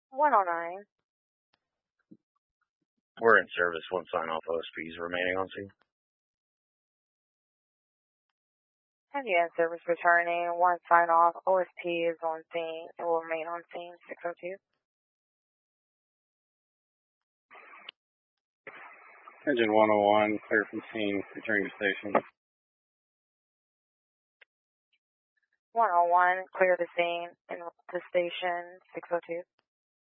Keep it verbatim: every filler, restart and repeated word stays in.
one oh nine. We're in service. One sign off. O S Ps remaining on scene. Have you in service returning? One sign off. O S P is on scene. It will remain on scene. six oh two. Engine one oh one, clear from scene, returning to station. one oh one, clear the scene in the station. six oh two.